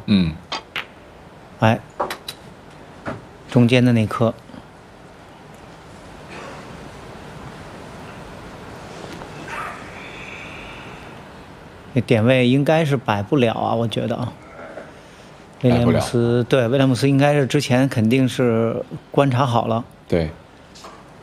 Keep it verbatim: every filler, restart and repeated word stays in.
嗯， 哎，中间的那颗。这点位应该是摆不了啊，我觉得啊。威廉姆斯对威廉姆斯应该是之前肯定是观察好了。 对。